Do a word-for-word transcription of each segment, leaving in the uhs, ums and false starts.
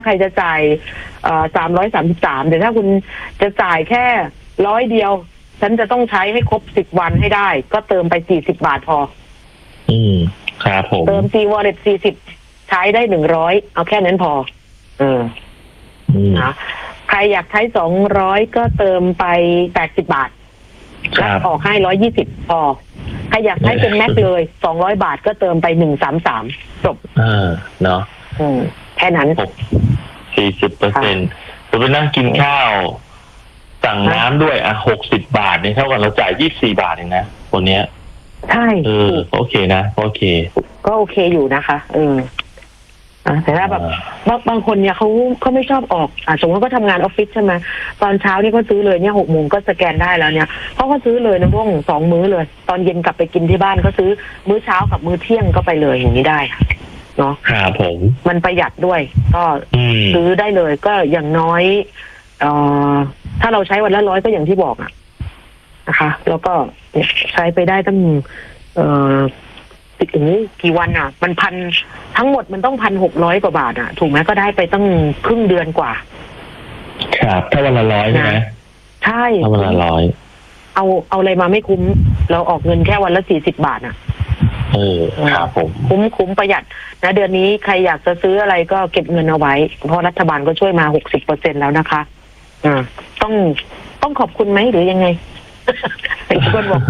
ใครจะจ่ายสามร้อยสามสิบสามแต่ถ้าคุณจะจ่ายแค่ร้อยเดียวฉันจะต้องใช้ให้ครบสิบวันให้ได้ก็เติมไปสี่สิบบาทพออืมครับผมเติม C Wallet สี่สิบใช้ได้หนึ่งร้อยเอาแค่นั้นพอเออนะใครอยากใช้สองร้อยก็เติมไปแปดสิบบาทแล้วออกให้ร้อยยี่สิบพอใครอยากใช้เป็นแม็กเลยสองร้อยบาทก็เติมไปหนึ่งสามสามจบเออเนาะอืมแค่นั้นสี่สิบเปอร์เซ็นต์จะไปนั่งกินข้าวสั่งน้ำด้วยอ่ะหกสิบบาทเนี่ยเท่ากับเราจ่ายยี่สิบสี่บาทเองนะคนเนี้ยใช่เออโอเคนะโอเคก็โอเคอยู่นะคะเออแต่ถ้าแบบบางบางคนเนี่ยเขาเขาไม่ชอบออกอ่ะสมมติว่าก็ทำงานออฟฟิศใช่ไหมตอนเช้านี่ก็ซื้อเลยเนี่ยหกโมงก็สแกนได้แล้วเนี่ยเขาก็ซื้อเลยนะพวกสองมื้อเลยตอนเย็นกลับไปกินที่บ้านก็ซื้อมื้อเช้ากับมื้อเที่ยงก็ไปเลยอย่างนี้ได้เนาะครับผมมันประหยัดด้วยก็ซื้อได้เลยก็อย่างน้อยเอ่อถ้าเราใช้วันละร้อยก็อย่างที่บอกอ่ะนะคะแล้วก็ใช้ไปได้ตั้งเอ่อติดอย่างนี้กี่วันอ่ะมันพันทั้งหมดมันต้องพันหกร้อยกว่าบาทอ่ะถูกไหมก็ได้ไปตั้งครึ่งเดือนกว่าครับถ้าวันละร้อยใช่ไหมใช่ถ้าวันละร้อยเอาเอาอะไรมาไม่คุ้มเราออกเงินแค่วันละสี่สิบบาทอ่ะเออครับผมคุ้มคุ้มประหยัดนะเดือนนี้ใครอยากจะซื้ออะไรก็เก็บเงินเอาไว้เพราะรัฐบาลก็ช่วยมาหกสิบเปอร์เซ็นต์แล้วนะคะอ่าต้องต้องขอบคุณไหมหรือยังไงเป็นคนบอก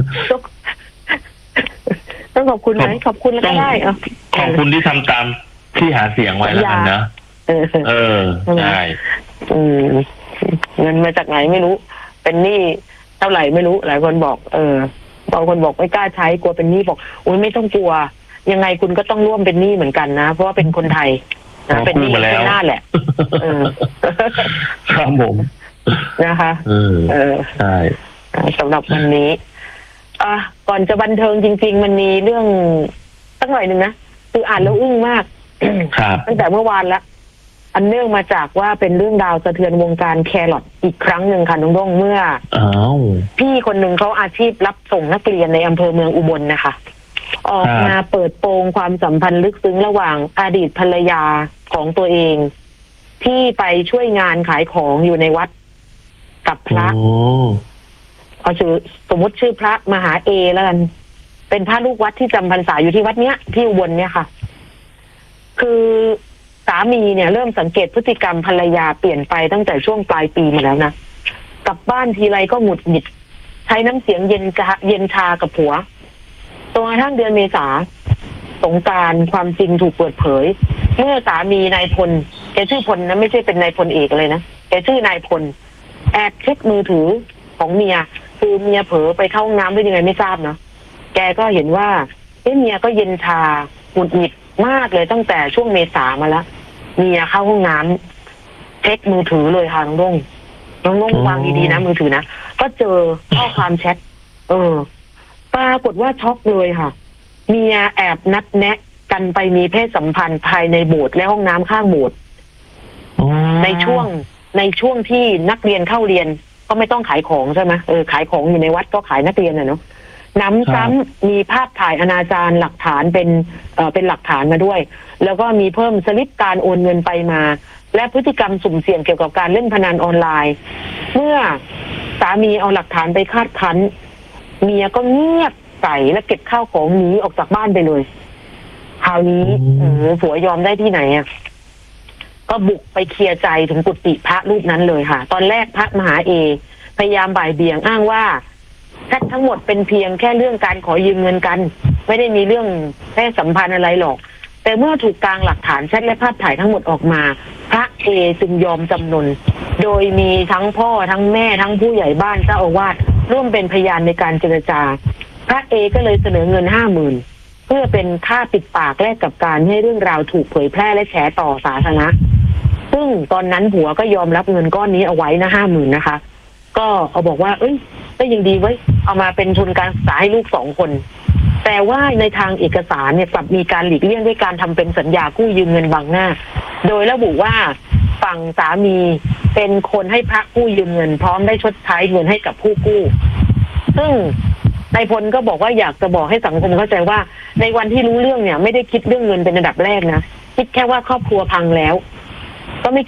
ต้องขอบคุณไหมขอบคุณแล้วก็ได้เอาขอบคุณที่ทำตามที่หาเสียงไว้แล้วกันนะเออเออใช่เงินมาจากไหนไม่รู้เป็นหนี้เท่าไหร่ไม่รู้หลายคนบอกเออบางคนบอกไม่กล้าใช้กลัวเป็นหนี้บอกอุ้ยไม่ต้องกลัวยังไงคุณก็ต้องร่วมเป็นหนี้เหมือนกันนะเพราะว่าเป็นคนไทยนะเป็นหนี้เป็นหน้าแหละเออครับผมนะคะเออใช่สำหรับวันนี้อ่ะก่อนจะบันเทิงจริงๆมันมีเรื่องสักหน่อยหนึ่งนะคืออ่านแล้วอึ้งมากตั้งแต่เมื่อวานละอันเนื่องมาจากว่าเป็นเรื่องราวสะเทือนวงการแครอทอีกครั้งหนึ่งค่ะน้องด้งเมื่อพี่คนหนึ่งเขาอาชีพรับส่งนักเรียนในอำเภอเมืองอุบลนะคะออกมาเปิดโปงความสัมพันธ์ลึกซึ้งระหว่างอดีตภรรยาของตัวเองที่ไปช่วยงานขายของอยู่ในวัดกับพระเอาชื่อสมมติชื่อพระมหาเอแล้วกันเป็นพระลูกวัดที่จำพรรษาอยู่ที่วัดเนี้ยที่อุบลเนี่ยค่ะคือสามีเนี่ยเริ่มสังเกตพฤติกรรมภรรยาเปลี่ยนไปตั้งแต่ช่วงปลายปีมาแล้วนะกลับบ้านทีไรก็หงุดหงิดใช้น้ำเสียงเย็นกะเย็นชากับผัวจนกระทั่งเดือนเมษาสงกรานต์ความจริงถูกเปิดเผยเมื่อสามีนายพลแกชื่อพลนะไม่ใช่เป็นนายพลเอกเลยนะแกชื่อนายพลแอบเช็คมือถือของเมียคือเมียเผลอไปเข้าห้องน้ำได้ยังไงไม่ทราบเนาะแกก็เห็นว่าเอ๊ะเมียก็เย็นชาหงุดหงิดมากเลยตั้งแต่ช่วงเมษามาแล้วเมียเข้าห้องน้ำเช็คมือถือเลยค่ะน้องด้งน้องด้งวางดีๆนะมือถือนะก็เจอข้อความแชทเออปรากฏว่าช็อกเลยค่ะเมียแอบนัดแนะกันไปมีเพศสัมพันธ์ภายในโบสถ์และห้องน้ำข้างโบสถ์ในช่วงในช่วงที่นักเรียนเข้าเรียนก็ไม่ต้องขายของใช่ไหมเออขายของอยู่ในวัดก็ขายนักเรียนน่ะเนาะน้ำซ้ำมีภาพถ่ายอนาจารหลักฐานเป็นเอ่อเป็นหลักฐานมาด้วยแล้วก็มีเพิ่มสลิปการโอนเงินไปมาและพฤติกรรมสุ่มเสี่ยงเกี่ยวกับการเล่นพนันออนไลน์เมื่อสามีเอาหลักฐานไปคาดคั้นเมียก็เงียบใส่และเก็บข้าวของหนีออกจากบ้านไปเลยคราวนี้โอ้โหผัวยอมได้ที่ไหนอ่ะก็บุกไปเคลียร์ใจถึงกุฏิพระรูปนั้นเลยค่ะตอนแรกพระมหาเอพยายามบ่ายเบี่ยงอ้างว่าแชททั้งหมดเป็นเพียงแค่เรื่องการขอยืมเงินกันไม่ได้มีเรื่องแค่สัมพันธ์อะไรหรอกแต่เมื่อถูกกางหลักฐานแชทและภาพถ่ายทั้งหมดออกมาพระเอจึงยอมจำนนโดยมีทั้งพ่อทั้งแม่ทั้งผู้ใหญ่บ้านเจ้าอาวาสร่วมเป็นพยานในการเจรจาพระเอก็เลยเสนอเงินห้าหมื่นเพื่อเป็นค่าปิดปากแลกกับการให้เรื่องราวถูกเผยแพร่และแชร์ต่อสาธารณะซึ่งตอนนั้นผัวก็ยอมรับเงินก้อนนี้เอาไว้นะห้าหมื่นนะคะก็เอาบอกว่าเอ้ยก็ยังดีไว้เอามาเป็นทุนการศึกษาให้ลูกสองคนแต่ว่าในทางเอกสารเนี่ยกลับมีการหลีกเลี่ยงด้วยการทำเป็นสัญญากู้ยืมเงินบังหน้าโดยระบุว่าฝั่งสามีเป็นคนให้พระกู้ยืมเงินพร้อมได้ชดใช้เงินให้กับผู้กู้ซึ่งนายพลก็บอกว่าอยากจะบอกให้สังคมเข้าใจว่าในวันที่รู้เรื่องเนี่ยไม่ได้คิดเรื่องเงินเป็นอันดับแรกนะคิดแค่ว่าครอบครัวพังแล้วก็ไม่